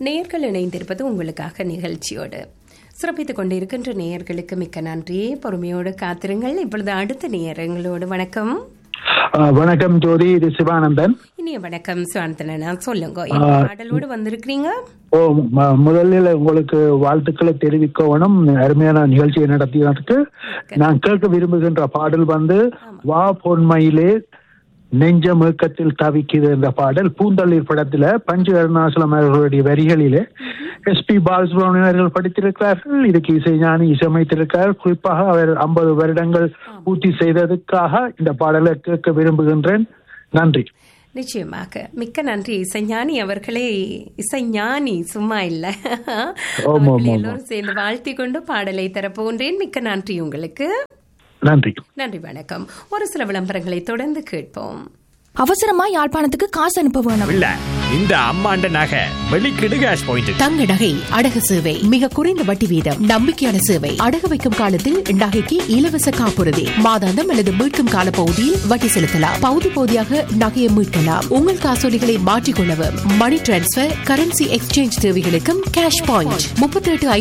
நேயர்கள் இணைந்திருப்பது உங்களுக்காக நிகழ்ச்சியோடு சிறப்பித்துக் கொண்டிருக்கின்ற நேயர்களுக்கு மிக்க நன்றி. பொறுமையோடு காத்திருங்கள். இப்பொழுது அடுத்த நேயர்களோடு வணக்கம். வணக்கம் ஜோதி, இது சிவானந்தன். இனிய வணக்கம் சிவானந்தன், சொல்லுங்க, பாடலோடு வந்திருக்கிறீங்க. முதலில் உங்களுக்கு வாழ்த்துக்களை தெரிவிக்கணும். அருமையான நிகழ்ச்சியை நடத்தியதற்கு. நான் கேட்க விரும்புகின்ற பாடல் வா பொன்மையிலே நெஞ்சம் ஏக்கத்தில் தவிக்குது என்ற பாடல். பூந்தளிர் படத்துல பஞ்சு அருணாசலம் அவர்களுடைய வரிகளிலே SP பாலசுப்ரமணியன் அவர்கள் படித்திருக்கிறார்கள். இதுக்கு இசைஞானி இசையமைத்திருக்கிறார். குறிப்பாக அவர் 50 வருடங்கள் பூர்த்தி செய்ததுக்காக இந்த பாடலை கேட்க விரும்புகின்றேன். நன்றி. நிச்சயமாக மிக்க நன்றி. இசைஞானி அவர்களே, இசைஞானி சும்மா இல்ல, எல்லோரும் சேர்ந்து வாழ்த்தி கொண்டு பாடலை தரப்போன்றேன். மிக்க நன்றி உங்களுக்கு. நன்றி. நன்றி, வணக்கம். ஒரு சில விளம்பரங்களை தொடர்ந்து கேட்போம். அவசரமா யாழ்ப்பாணத்துக்கு காசு அனுப்ப வேணும் இல்ல, இந்த அம்மாண்ட நகை வெளிக்கிடு கேஷ் பாயிண்ட். தங்க நகை அடகு சேவை மிக குறைந்த வட்டி வீதம், நம்பிக்கையான சேவை. அடகு வைக்கும் காலத்தில் நகைக்கு இலவச காப்புறுதி, மாதாந்தம் அல்லது மீட்கும் கால பகுதியில் வட்டி செலுத்தலாம். பகுதி பகுதியாக நகையை மீட்கலாம். உங்கள் காசோலிகளை மாற்றிக்கொள்ளவும், மணி டிரான்ஸ்பர், கரன்சி எக்ஸ்சேஞ்ச் தேவைகளுக்கும் கேஷ் பாயிண்ட். 38